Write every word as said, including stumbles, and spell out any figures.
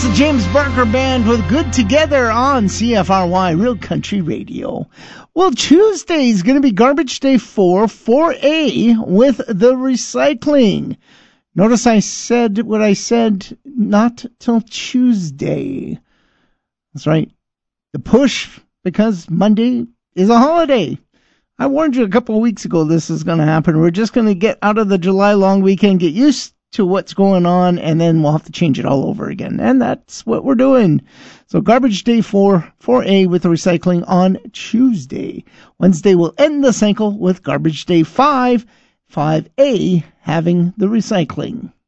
The James Barker Band with Good Together on C F R Y Real Country Radio. Well, Tuesday is going to be Garbage Day four, four A with the recycling. Notice I said what I said, not till Tuesday. That's right. The push, because Monday is a holiday. I warned you a couple of weeks ago this is going to happen. We're just going to get out of the July long weekend, get used to what's going on, and then we'll have to change it all over again. And that's what we're doing. So Garbage Day four, four A with the recycling on Tuesday. Wednesday will end the cycle with Garbage Day five, five A having the recycling.